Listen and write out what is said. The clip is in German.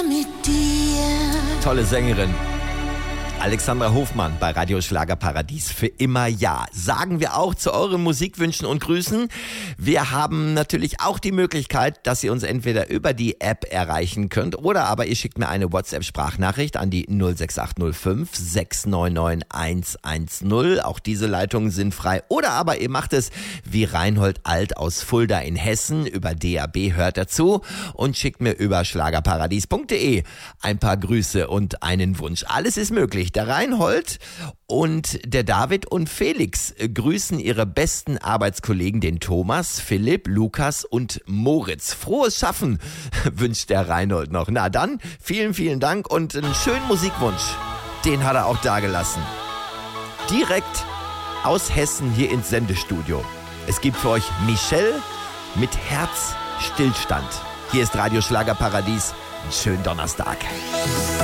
mit dir. Tolle Sängerin. Alexandra Hofmann bei Radio Schlagerparadies für immer ja. Sagen wir auch zu euren Musikwünschen und Grüßen. Wir haben natürlich auch die Möglichkeit, dass ihr uns entweder über die App erreichen könnt oder aber ihr schickt mir eine WhatsApp-Sprachnachricht an die 06805 699 110. Auch diese Leitungen sind frei. Oder aber ihr macht es wie Reinhold Alt aus Fulda in Hessen. Über DAB hört dazu und schickt mir über schlagerparadies.de ein paar Grüße und einen Wunsch. Alles ist möglich. Der Reinhold und der David und Felix grüßen ihre besten Arbeitskollegen, den Thomas, Philipp, Lukas und Moritz. Frohes Schaffen wünscht der Reinhold noch. Na dann, vielen, vielen Dank und einen schönen Musikwunsch. Den hat er auch dagelassen. Direkt aus Hessen hier ins Sendestudio. Es gibt für euch Michelle mit Herzstillstand. Hier ist Radio Schlagerparadies. Einen schönen Donnerstag.